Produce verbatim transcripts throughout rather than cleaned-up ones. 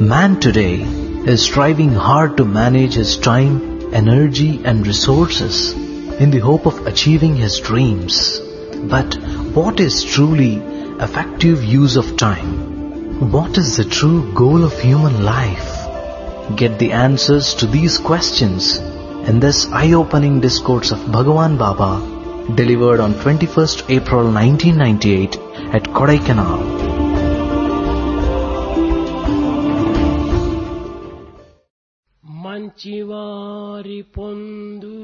Man today is striving hard to manage his time, energy and resources in the hope of achieving his dreams. But what is truly effective use of time? What is the true goal of human life? Get the answers to these questions in this eye-opening discourse of Bhagavan Baba, delivered on twenty-first April nineteen ninety-eight at Kodaikanal. మంచివారి పొందు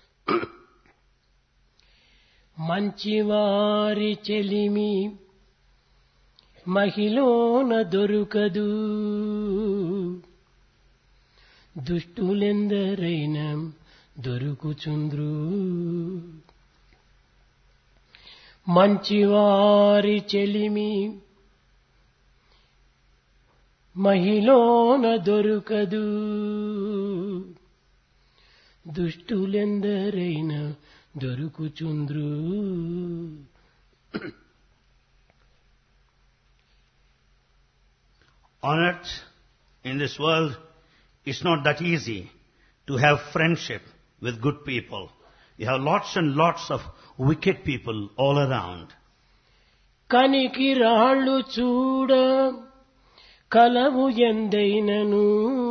మంచివారి చెలిమి మహిళోన దొరుకదు దుష్టులెందరైన దొరుకుచుంద్రు మంచివారి చెలిమి మహిళోన దొరుకదు దుష్టులెందరైన దొరుకుచుంద్రు. On earth, in this world, it's not that easy to have friendship with good people. You have lots and lots of wicked people all around. కనికి రాళ్ళు చూడ కలవు ఎందైనను